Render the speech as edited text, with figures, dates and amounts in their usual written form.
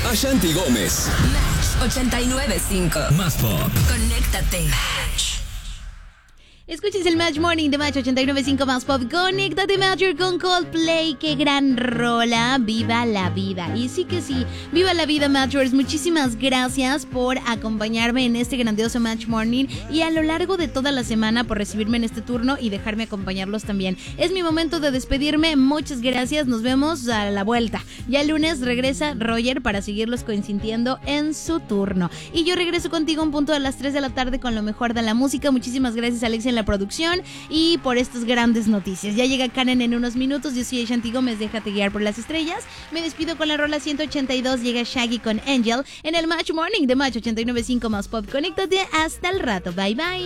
Ashanti Gómez. Match 89.5. Más pop. Conéctate. Match. Escuches el Match Morning de Match 89.5 Más Pop. Conéctate, Matcher, con Coldplay. ¡Qué gran rola! ¡Viva la vida! Y sí que sí, ¡viva la vida, Matchers! Muchísimas gracias por acompañarme en este grandioso Match Morning y a lo largo de toda la semana por recibirme en este turno y dejarme acompañarlos también. Es mi momento de despedirme. Muchas gracias. Nos vemos a la vuelta. Ya el lunes regresa Roger para seguirlos coinsintiendo en su turno. Y yo regreso contigo un punto a las 3 de la tarde con lo mejor de la música. Muchísimas gracias, Alexia, en la producción y por estas grandes noticias. Ya llega Karen en unos minutos. Yo soy Ashanti Gómez, déjate guiar por las estrellas. Me despido con la rola 182. Llega Shaggy con Angel en el Match Morning de Match 89.5 Más Pop. Conéctate hasta el rato. Bye bye.